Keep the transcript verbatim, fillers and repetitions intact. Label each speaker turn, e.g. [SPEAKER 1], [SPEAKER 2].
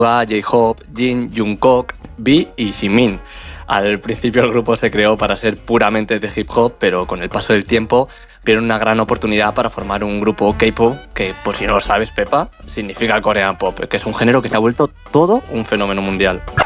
[SPEAKER 1] J-Hope, Jin, Jungkook, V y Jimin. Al principio el grupo se creó para ser puramente de hip hop, pero con el paso del tiempo vieron una gran oportunidad para formar un grupo K-pop, que por si no lo sabes, Pepa, significa Korean Pop, que es un género que se ha vuelto todo un fenómeno mundial.